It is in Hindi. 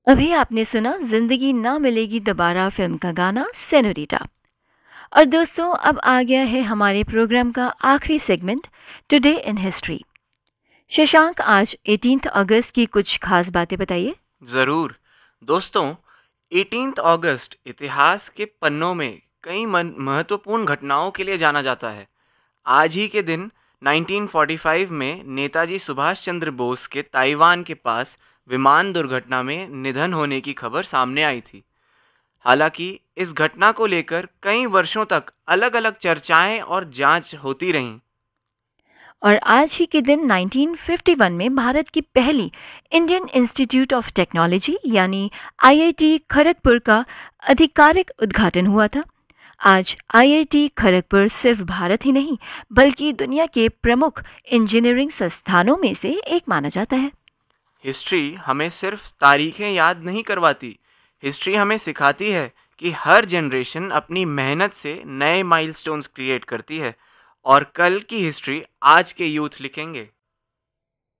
अभी आपने सुना जिंदगी ना मिलेगी दोबारा फिल्म का गाना सेनोरिटा। और दोस्तों, अब आ गया है हमारे प्रोग्राम का आखिरी segment, today in history. Shashank, आज 18 अगस्त की कुछ खास बातें बताइए। जरूर दोस्तों। 18 अगस्त इतिहास के पन्नों में कई महत्वपूर्ण घटनाओं के लिए जाना जाता है। आज ही के दिन 1945 में नेताजी सुभाष चंद्र बोस के ताइवान के पास विमान दुर्घटना में निधन होने की खबर सामने आई थी। हालांकि इस घटना को लेकर कई वर्षों तक अलग अलग चर्चाएं और जांच होती रहीं। और आज ही के दिन 1951 में भारत की पहली इंडियन इंस्टीट्यूट ऑफ टेक्नोलॉजी यानी आईआईटी खड़गपुर का आधिकारिक उद्घाटन हुआ था। आज आईआईटी खड़गपुर सिर्फ भारत ही नहीं बल्कि दुनिया के प्रमुख इंजीनियरिंग संस्थानों में से एक माना जाता है। हिस्ट्री हमें सिर्फ तारीखें याद नहीं करवाती। हिस्ट्री हमें सिखाती है कि हर जनरेशन अपनी मेहनत से नए माइलस्टोन्स क्रिएट करती है और कल की हिस्ट्री आज के यूथ लिखेंगे।